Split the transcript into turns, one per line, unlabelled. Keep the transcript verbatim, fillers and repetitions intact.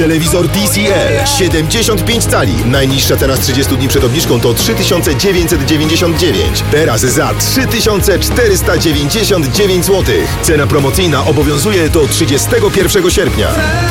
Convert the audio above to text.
Telewizor D C L siedemdziesiąt pięć cali. Najniższa cena z trzydziestu dni przed obniżką to trzy tysiące dziewięćset dziewięćdziesiąt dziewięć. Teraz za trzy tysiące czterysta dziewięćdziesiąt dziewięć złotych. Cena promocyjna obowiązuje do trzydziestego pierwszego sierpnia.